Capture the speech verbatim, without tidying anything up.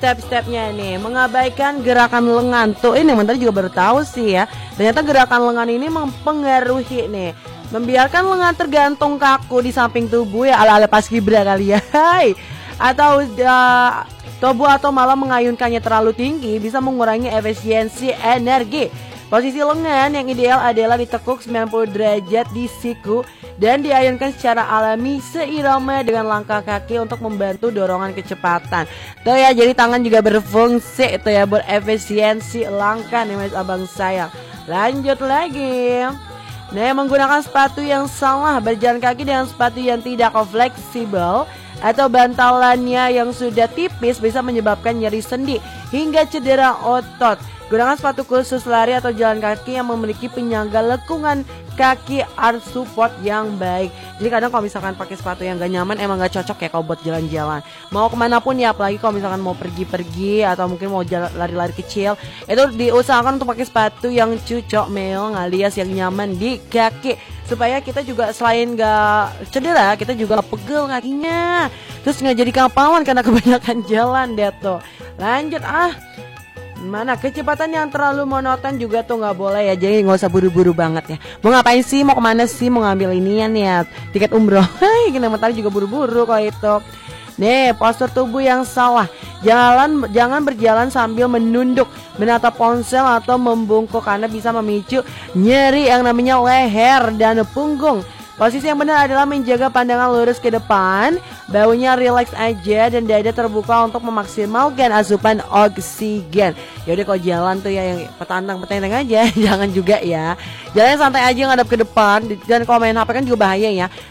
step-stepnya nih, mengabaikan gerakan lengan. Tuh ini menteri juga baru tahu sih ya. Ternyata gerakan lengan ini mempengaruhi nih, membiarkan lengan tergantung kaku di samping tubuh ya, ala-ala paskibra kali ya. Hai. Atau uh, tubuh atau malah mengayunkannya terlalu tinggi bisa mengurangi efisiensi energi. Posisi lengan yang ideal adalah ditekuk sembilan puluh derajat di siku dan diayunkan secara alami seirama dengan langkah kaki untuk membantu dorongan kecepatan. Tuh ya, jadi tangan juga berfungsi itu ya buat efisiensi langkah nih mas abang sayang. Lanjut lagi. Nah, menggunakan sepatu yang salah, berjalan kaki dengan sepatu yang tidak fleksibel atau bantalannya yang sudah tipis bisa menyebabkan nyeri sendi hingga cedera otot. Gunakan sepatu khusus lari atau jalan kaki yang memiliki penyangga lekungan kaki arch support yang baik. Jadi kadang kalau misalkan pakai sepatu yang gak nyaman emang gak cocok ya kalau buat jalan-jalan. Mau kemana pun ya, apalagi kalau misalkan mau pergi-pergi atau mungkin mau jalan, lari-lari kecil, itu diusahakan untuk pakai sepatu yang cocok meong alias yang nyaman di kaki. Supaya kita juga selain gak cedera, kita juga gak pegel kakinya. Terus gak jadi kapalan karena kebanyakan jalan deh tuh. Lanjut ah. Mana kecepatan yang terlalu monoton juga tuh nggak boleh ya, jadi nggak usah buru-buru banget ya. Mau ngapain sih, mau kemana sih, mau ngambil inian ya, tiket umroh. Hai, kenapa tadi juga buru-buru kalau itu. Nih, postur tubuh yang salah. Jangan jangan berjalan sambil menunduk, menatap ponsel atau membungkuk karena bisa memicu nyeri yang namanya leher dan punggung. Posisi yang benar adalah menjaga pandangan lurus ke depan, baunya rileks aja dan dada terbuka untuk memaksimalkan asupan oksigen. Yaudah kalau jalan tuh ya yang petantang-petantang aja, jangan juga ya. Jalan santai aja ngadap ke depan, dan kalau main H P kan juga bahaya ya.